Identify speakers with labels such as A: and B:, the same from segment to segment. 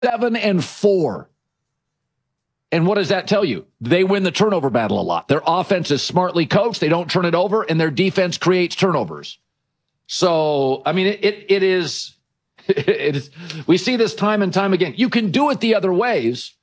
A: 7-4. And what does that tell you? They win the turnover battle a lot. Their offense is smartly coached. They don't turn it over, and their defense creates turnovers. So, I mean, it is, we see this time and time again. You can do it the other ways.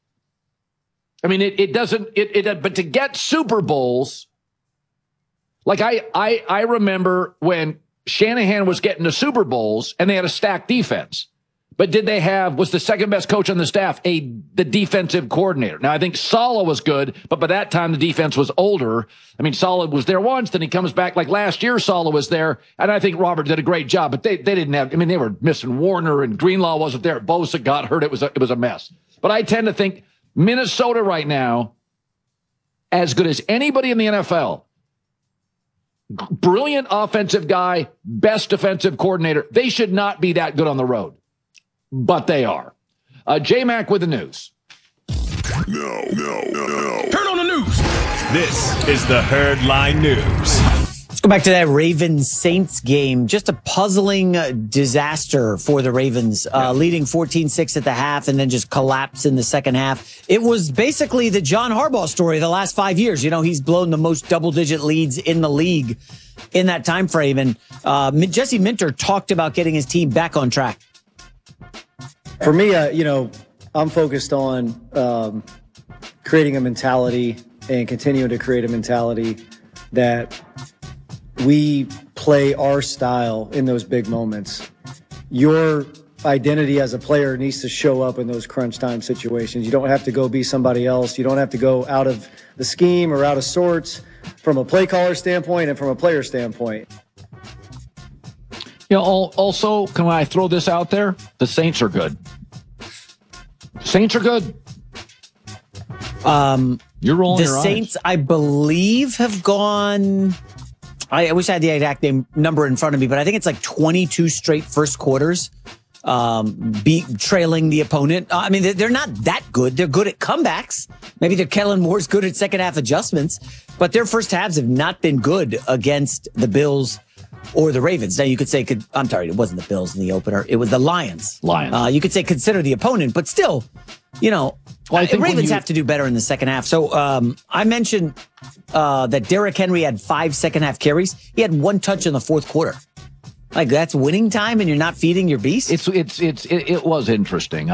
A: I mean, but to get Super Bowls, like I remember when Shanahan was getting to Super Bowls and they had a stacked defense. But was the second best coach on the staff the defensive coordinator? Now, I think Saleh was good, but by that time, the defense was older. I mean, Saleh was there once, then he comes back. Like last year, Saleh was there, and I think Robert did a great job, but they didn't have, I mean, they were missing Warner, and Greenlaw wasn't there. Bosa got hurt. It was a mess. But I tend to think Minnesota right now, as good as anybody in the NFL, brilliant offensive guy, best defensive coordinator, they should not be that good on the road. But they are. J-Mac with the news.
B: No. Turn on the news. This is the Herd Line News.
C: Let's go back to that Ravens-Saints game. Just a puzzling disaster for the Ravens, leading 14-6 at the half and then just collapse in the second half. It was basically the John Harbaugh story the last 5 years. You know, he's blown the most double-digit leads in the league in that time frame. And Jesse Minter talked about getting his team back on track.
D: For me, I'm focused on creating a mentality and continuing to create a mentality that we play our style in those big moments. Your identity as a player needs to show up in those crunch time situations. You don't have to go be somebody else. You don't have to go out of the scheme or out of sorts from a play caller standpoint and from a player standpoint.
A: You know, also, can I throw this out there? The Saints are good. Saints are good. You're rolling your eyes.
C: The Saints, I believe, have gone... I wish I had the exact number in front of me, but I think it's like 22 straight first quarters trailing the opponent. I mean, they're not that good. They're good at comebacks. Maybe Kellen Moore's good at second half adjustments, but their first halves have not been good against the Bills or the Ravens. Now, you could say, I'm sorry, it wasn't the Bills in the opener. It was the Lions. You could say consider the opponent, but still, you know, Ravens have to do better in the second half. So I mentioned that Derrick Henry had 5 second-half carries. He had 1 touch in the fourth quarter. Like, that's winning time, and you're not feeding your beast?
A: It was interesting.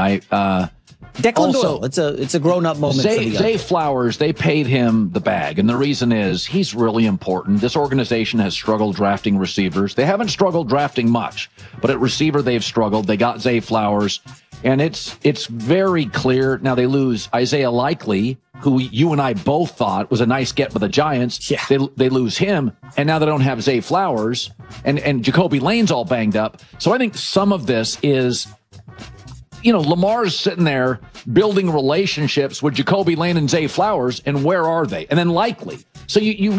C: Declan Doyle, it's a grown-up moment for the young.
A: Zay Flowers, they paid him the bag, and the reason is he's really important. This organization has struggled drafting receivers. They haven't struggled drafting much, but at receiver they've struggled. They got Zay Flowers, and it's very clear. Now they lose Isaiah Likely, who you and I both thought was a nice get with the Giants.
C: Yeah.
A: They lose him, and now they don't have Zay Flowers, and Jacoby Lane's all banged up. So I think some of this is, you know, Lamar's sitting there building relationships with Jacoby Lane and Zay Flowers, and where are they? And then Likely. So you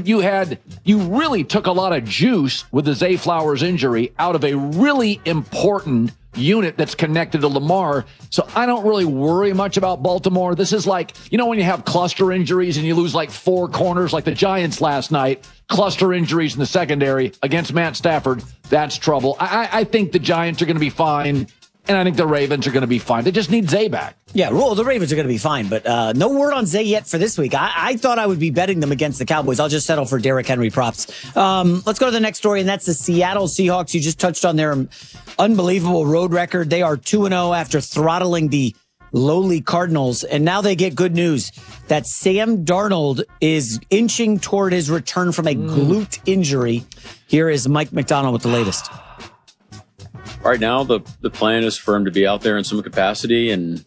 A: really took a lot of juice with the Zay Flowers injury out of a really important unit that's connected to Lamar. So I don't really worry much about Baltimore. This is like, you know, when you have cluster injuries and you lose like 4 corners, like the Giants last night, cluster injuries in the secondary against Matt Stafford, that's trouble. I think the Giants are going to be fine. And I think the Ravens are going to be fine. They just need Zay back.
C: Yeah, well, the Ravens are going to be fine, but no word on Zay yet for this week. I thought I would be betting them against the Cowboys. I'll just settle for Derrick Henry props. Let's go to the next story, and that's the Seattle Seahawks. You just touched on their unbelievable road record. They are 2-0 after throttling the lowly Cardinals, and now they get good news that Sam Darnold is inching toward his return from a glute injury. Here is Mike McDonald with the latest.
E: Right now, the plan is for him to be out there in some capacity, and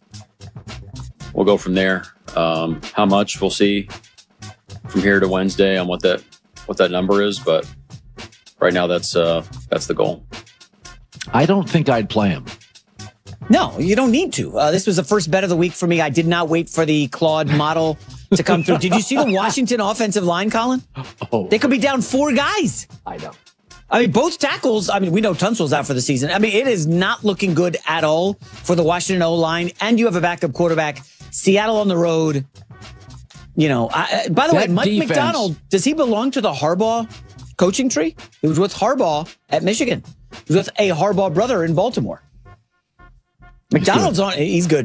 E: we'll go from there. How much, we'll see from here to Wednesday on what that number is, but right now that's the goal.
A: I don't think I'd play him.
C: No, you don't need to. This was the first bet of the week for me. I did not wait for the Claude model to come through. Did you see the Washington offensive line, Colin?
A: Oh,
C: they could be down 4 guys.
A: I know.
C: I mean, both tackles, we know Tunsil's out for the season. I mean, it is not looking good at all for the Washington O-line, and you have a backup quarterback. Seattle on the road. You know, by the way, Mike McDonald, does he belong to the Harbaugh coaching tree? He was with Harbaugh at Michigan. He was with a Harbaugh brother in Baltimore. McDonald's on. He's good.